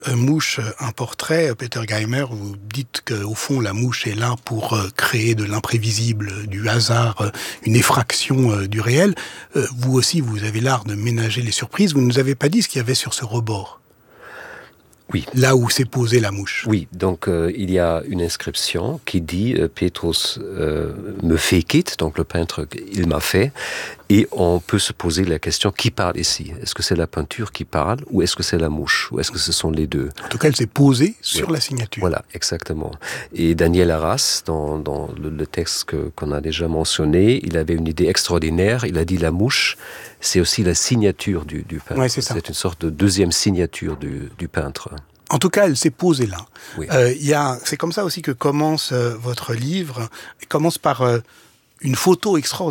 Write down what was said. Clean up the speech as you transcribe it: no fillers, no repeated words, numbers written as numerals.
Mouche, un portrait, Peter Geimer, vous dites qu'au fond, la mouche est là pour créer de l'imprévisible, du hasard, une effraction du réel. Vous aussi, vous avez l'art de ménager les surprises. Vous ne nous avez pas dit ce qu'il y avait sur ce rebord. Oui. Là où s'est posée la mouche. Oui, donc il y a une inscription qui dit Petrus me fecit, donc le peintre, il m'a fait, et on peut se poser la question, qui parle ici? Est-ce que c'est la peinture qui parle, ou est-ce que c'est la mouche, ou est-ce que ce sont les deux? En tout cas, elle s'est posée sur la signature. Voilà, exactement. Et Daniel Arras, dans le texte qu'on a déjà mentionné, il avait une idée extraordinaire, il a dit la mouche, c'est aussi la signature du peintre. Ouais, c'est ça. C'est une sorte de deuxième signature du peintre. En tout cas, elle s'est posée là. Oui. C'est comme ça aussi que commence votre livre. Il commence par une photo extraordinaire